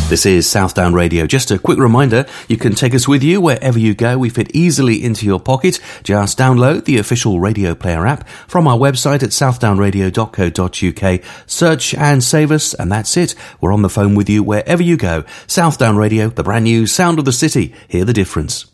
This is Southdown Radio. Just a quick reminder, you can take us with you wherever you go. We fit easily into your pocket. Just download the official Radio Player app from our website at southdownradio.co.uk. Search and save us, and that's it. We're on the phone with you wherever you go. Southdown Radio, the brand new sound of the city. Hear the difference.